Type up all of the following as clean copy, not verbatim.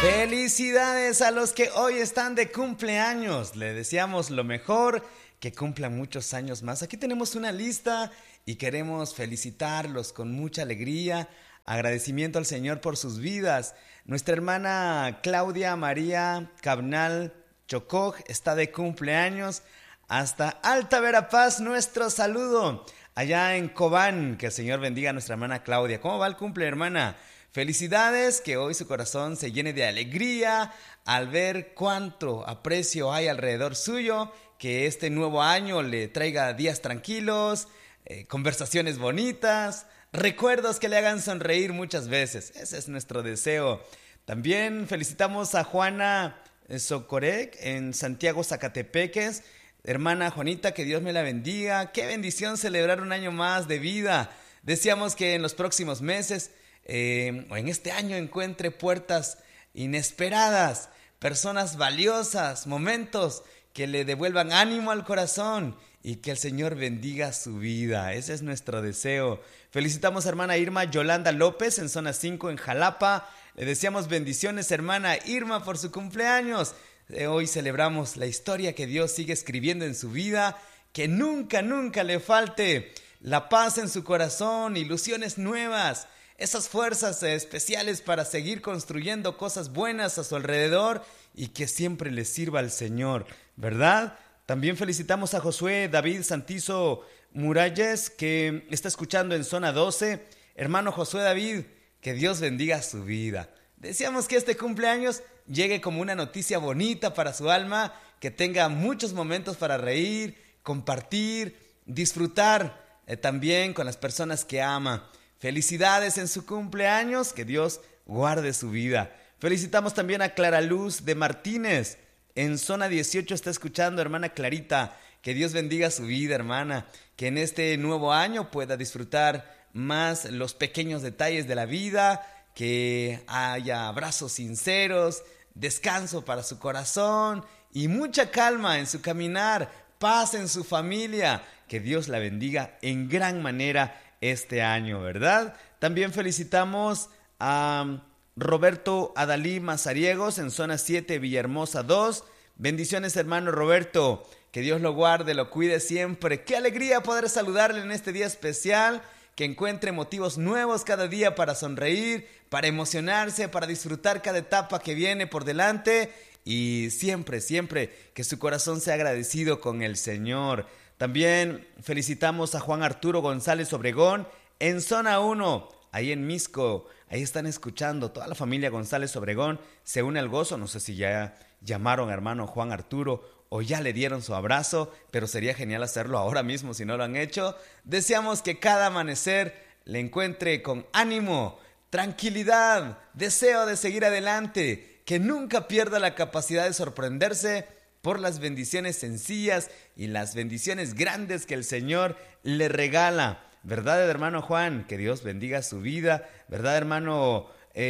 Felicidades a los que hoy están de cumpleaños. Le deseamos lo mejor, que cumplan muchos años más. Aquí tenemos una lista y queremos felicitarlos con mucha alegría. Agradecimiento al Señor por sus vidas. Nuestra hermana Claudia María Cabnal Chocoj está de cumpleaños. Hasta Alta Verapaz, nuestro saludo. Allá en Cobán, que el Señor bendiga a nuestra hermana Claudia. ¿Cómo va el cumple, hermana? Felicidades, que hoy su corazón se llene de alegría al ver cuánto aprecio hay alrededor suyo, que este nuevo año le traiga días tranquilos, conversaciones bonitas, recuerdos que le hagan sonreír muchas veces. Ese es nuestro deseo. También felicitamos a Juana Socorec en Santiago, Zacatepeques. Hermana Juanita, que Dios me la bendiga. Qué bendición celebrar un año más de vida. Deseamos que en los próximos meses o en este año encuentre puertas inesperadas, personas valiosas, momentos que le devuelvan ánimo al corazón y que el Señor bendiga su vida. Ese es nuestro deseo. Felicitamos a hermana Irma Yolanda López en zona 5 en Jalapa. Le deseamos bendiciones, hermana Irma, por su cumpleaños. Hoy celebramos la historia que Dios sigue escribiendo en su vida, que nunca le falte la paz en su corazón, ilusiones nuevas, esas fuerzas especiales para seguir construyendo cosas buenas a su alrededor y que siempre le sirva al Señor, ¿verdad? También felicitamos a Josué David Santizo Muralles, que está escuchando en zona 12. Hermano Josué David, que Dios bendiga su vida. Deseamos que este cumpleaños llegue como una noticia bonita para su alma, que tenga muchos momentos para reír, compartir, disfrutar también con las personas que ama. Felicidades en su cumpleaños, que Dios guarde su vida. Felicitamos también a Clara Luz de Martínez, en zona 18 está escuchando, hermana Clarita, que Dios bendiga su vida, hermana, que en este nuevo año pueda disfrutar más los pequeños detalles de la vida, que haya abrazos sinceros, descanso para su corazón y mucha calma en su caminar, paz en su familia, que Dios la bendiga en gran manera este año, ¿verdad? También felicitamos a Roberto Adalí Mazariegos en zona 7, Villahermosa 2. Bendiciones, hermano Roberto, que Dios lo guarde, lo cuide siempre. Qué alegría poder saludarle en este día especial, que encuentre motivos nuevos cada día para sonreír, para emocionarse, para disfrutar cada etapa que viene por delante y siempre que su corazón sea agradecido con el Señor. También felicitamos a Juan Arturo González Obregón en zona 1, ahí en Misco. Ahí están escuchando, toda la familia González Obregón se une al gozo. No sé si ya llamaron a hermano Juan Arturo o ya le dieron su abrazo, pero sería genial hacerlo ahora mismo si no lo han hecho. Deseamos que cada amanecer le encuentre con ánimo, tranquilidad, deseo de seguir adelante, que nunca pierda la capacidad de sorprenderse por las bendiciones sencillas y las bendiciones grandes que el Señor le regala. ¿Verdad, hermano Juan? Que Dios bendiga su vida. ¿Verdad, hermano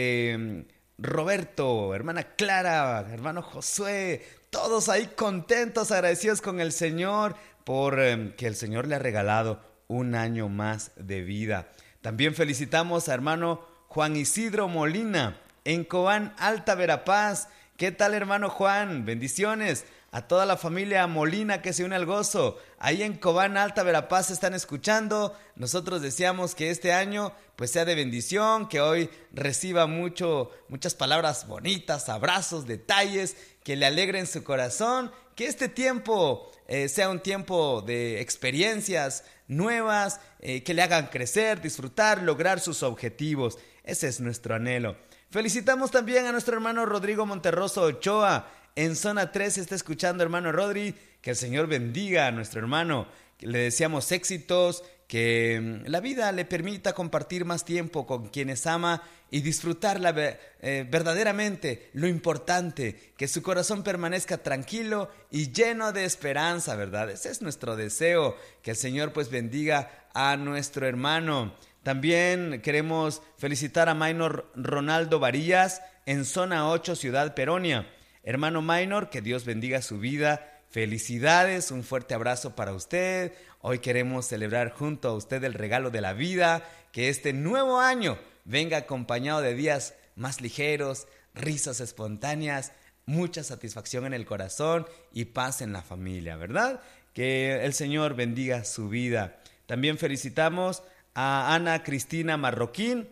Roberto? Hermana Clara, hermano Josué. Todos ahí contentos, agradecidos con el Señor por que el Señor le ha regalado un año más de vida. También felicitamos a hermano Juan Isidro Molina en Cobán, Alta Verapaz. ¿Qué tal, hermano Juan? Bendiciones a toda la familia Molina que se une al gozo. Ahí en Cobán, Alta Verapaz están escuchando. Nosotros deseamos que este año pues sea de bendición, que hoy reciba muchas palabras bonitas, abrazos, detalles, que le alegren su corazón, que este tiempo sea un tiempo de experiencias nuevas, que le hagan crecer, disfrutar, lograr sus objetivos. Ese es nuestro anhelo. Felicitamos también a nuestro hermano Rodrigo Monterroso Ochoa. En zona 3 está escuchando, hermano Rodri. Que el Señor bendiga a nuestro hermano. Que le deseamos éxitos, que la vida le permita compartir más tiempo con quienes ama y disfrutarla verdaderamente, lo importante, que su corazón permanezca tranquilo y lleno de esperanza, ¿verdad? Ese es nuestro deseo, que el Señor pues bendiga a nuestro hermano. También queremos felicitar a Maynor Ronaldo Varillas en zona 8, Ciudad Peronia. Hermano Maynor, que Dios bendiga su vida. Felicidades, un fuerte abrazo para usted. Hoy queremos celebrar junto a usted el regalo de la vida, que este nuevo año venga acompañado de días más ligeros, risas espontáneas, mucha satisfacción en el corazón y paz en la familia, ¿verdad? Que el Señor bendiga su vida. También felicitamos a Ana Cristina Marroquín,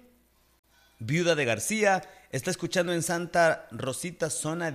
viuda de García, está escuchando en Santa Rosita, zona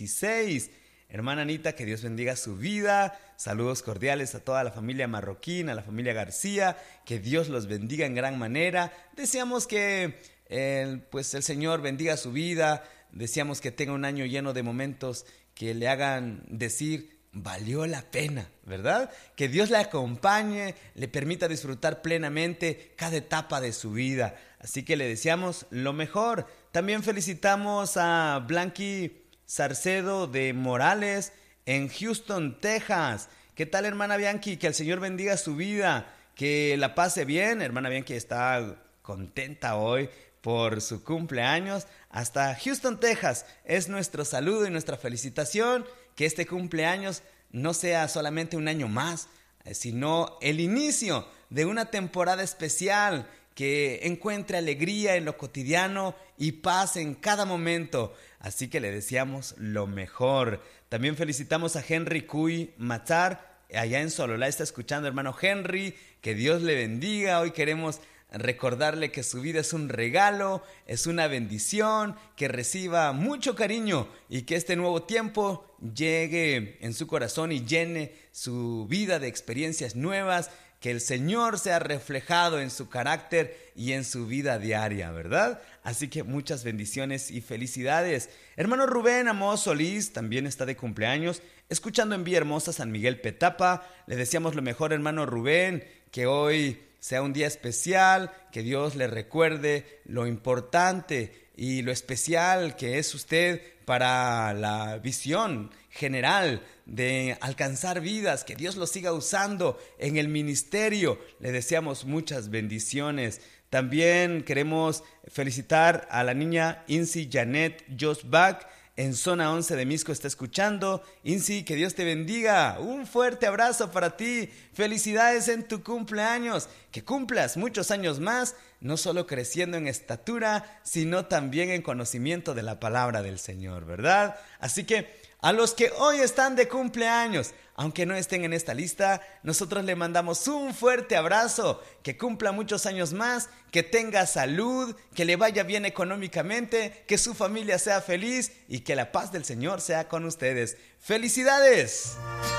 16. Hermana Anita, que Dios bendiga su vida. Saludos cordiales a toda la familia Marroquín, a la familia García. Que Dios los bendiga en gran manera. Deseamos que el Señor bendiga su vida. Deseamos que tenga un año lleno de momentos que le hagan decir: valió la pena, ¿verdad? Que Dios le acompañe, le permita disfrutar plenamente cada etapa de su vida. Así que le deseamos lo mejor. También felicitamos a Blanqui Sarcedo de Morales en Houston, Texas. ¿Qué tal, hermana Bianchi? Que el Señor bendiga su vida, que la pase bien. Hermana Bianchi está contenta hoy por su cumpleaños. Hasta Houston, Texas es nuestro saludo y nuestra felicitación. Que este cumpleaños no sea solamente un año más, sino el inicio de una temporada especial, que encuentre alegría en lo cotidiano y paz en cada momento. Así que le deseamos lo mejor. También felicitamos a Henry Cuy Matar, allá en Sololá está escuchando, hermano Henry, que Dios le bendiga. Hoy queremos recordarle que su vida es un regalo, es una bendición, que reciba mucho cariño y que este nuevo tiempo llegue en su corazón y llene su vida de experiencias nuevas, que el Señor sea reflejado en su carácter y en su vida diaria, ¿verdad? Así que muchas bendiciones y felicidades. Hermano Rubén Amos Solís también está de cumpleaños, escuchando en Villahermosa, San Miguel Petapa. Le deseamos lo mejor, hermano Rubén, que hoy sea un día especial, que Dios le recuerde lo importante y lo especial que es usted para la visión general de alcanzar vidas, que Dios lo siga usando en el ministerio. Le deseamos muchas bendiciones. También queremos felicitar a la niña Insi Janet Josbach, en zona 11 de Misco está escuchando. Insi, que Dios te bendiga. Un fuerte abrazo para ti. Felicidades en tu cumpleaños. Que cumplas muchos años más, no solo creciendo en estatura, sino también en conocimiento de la palabra del Señor, ¿verdad? Así que a los que hoy están de cumpleaños, aunque no estén en esta lista, nosotros le mandamos un fuerte abrazo, que cumpla muchos años más, que tenga salud, que le vaya bien económicamente, que su familia sea feliz y que la paz del Señor sea con ustedes. ¡Felicidades!